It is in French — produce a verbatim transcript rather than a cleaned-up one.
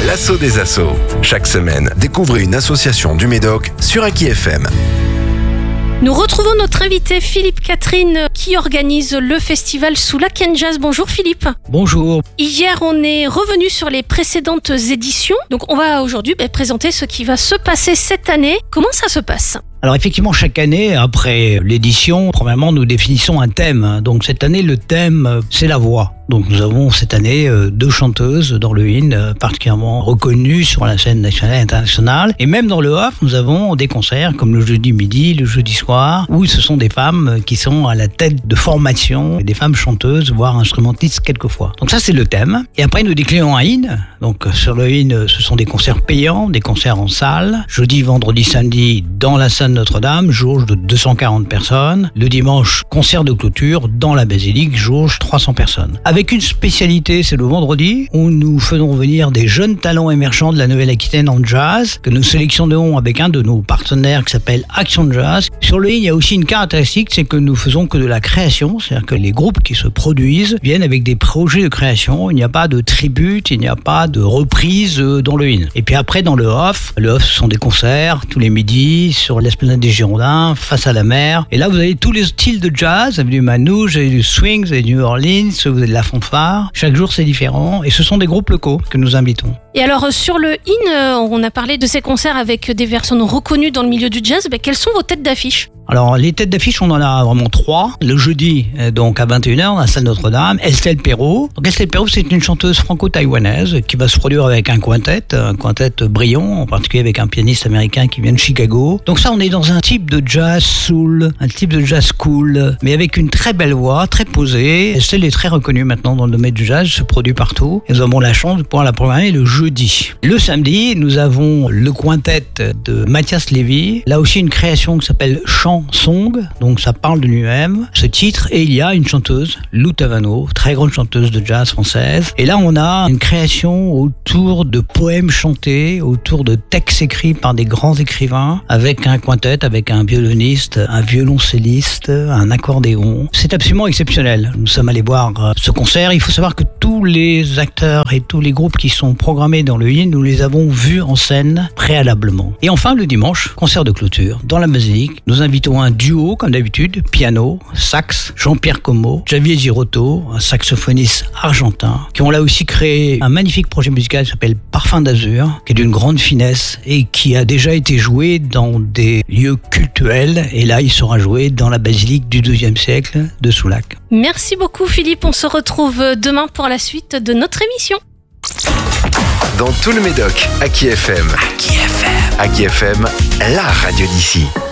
l'assaut des assos. Chaque semaine, découvrez une association du Médoc sur Aki F M. Nous retrouvons notre invité Philippe Catherine qui organise le festival Soulac and Jazz. Bonjour Philippe. Bonjour. Hier on est revenu sur les précédentes éditions. Donc on va aujourd'hui bah, présenter ce qui va se passer cette année. Comment ça se passe ? Alors effectivement, chaque année, après l'édition, premièrement, nous définissons un thème. Donc cette année, le thème, c'est la voix. Donc nous avons cette année deux chanteuses dans le in, particulièrement reconnues sur la scène nationale et internationale. Et même dans le off, nous avons des concerts comme le jeudi midi, le jeudi soir, où ce sont des femmes qui sont à la tête de formation, des femmes chanteuses, voire instrumentistes quelquefois. Donc ça, c'est le thème. Et après, nous déclinons un in. Donc sur le in, ce sont des concerts payants, des concerts en salle. Jeudi, vendredi, samedi, dans la salle Notre-Dame, jauge de deux cent quarante personnes. Le dimanche, concert de clôture dans la basilique, jauge trois cents personnes. Avec une spécialité, c'est le vendredi, où nous faisons venir des jeunes talents émergents de la Nouvelle-Aquitaine en jazz, que nous sélectionnons avec un de nos partenaires qui s'appelle Action Jazz. Sur le in, il y a aussi une caractéristique, c'est que nous faisons que de la création, c'est-à-dire que les groupes qui se produisent viennent avec des projets de création. Il n'y a pas de tribute, il n'y a pas de reprise dans le in. Et puis après, dans le off, le off, ce sont des concerts tous les midis sur l'esplanade des Girondins, face à la mer. Et là, vous avez tous les styles de jazz. Vous avez du manouche, vous avez du swing, vous avez du New Orleans, vous avez de la fanfare. Chaque jour, c'est différent. Et ce sont des groupes locaux que nous invitons. Et alors, sur le in, on a parlé de ces concerts avec des personnes reconnues dans le milieu du jazz. Ben, quelles sont vos têtes d'affiche ? Alors, les têtes d'affiche, on en a vraiment trois. Le jeudi, donc à vingt et une heures, dans la salle Notre-Dame, Estelle Perrault. Donc, Estelle Perrault, c'est une chanteuse franco-taïwanaise qui va se produire avec un quintet, un quintet brillant, en particulier avec un pianiste américain qui vient de Chicago. Donc ça, on est dans un type de jazz soul, un type de jazz cool, mais avec une très belle voix, très posée. Estelle est très reconnue maintenant dans le domaine du jazz, se produit partout. Et nous avons la chance de pouvoir la programmer le jeudi. Le samedi, nous avons le quintet de Mathias Lévy. Là aussi, une création qui s'appelle Chant Song, donc ça parle de lui-même, ce titre, et il y a une chanteuse, Lou Tavano, très grande chanteuse de jazz française, et là on a une création autour de poèmes chantés, autour de textes écrits par des grands écrivains, avec un quintet, avec un violoniste, un violoncelliste, un accordéon. C'est absolument exceptionnel. Nous sommes allés voir ce concert. Il faut savoir que tous les acteurs et tous les groupes qui sont programmés dans le in, nous les avons vus en scène préalablement. Et enfin, le dimanche, concert de clôture dans la basilique. Nous invitons un duo, comme d'habitude, piano, sax, Jean-Pierre Como, Javier Girotto, un saxophoniste argentin, qui ont là aussi créé un magnifique projet musical qui s'appelle Parfum d'Azur, qui est d'une grande finesse et qui a déjà été joué dans des lieux cultuels. Et là, il sera joué dans la basilique du douzième siècle de Soulac. Merci beaucoup Philippe, on se retrouve demain pour la suite de notre émission. Dans tout le Médoc, Aki F M. Aki F M. Aki F M, la radio d'ici.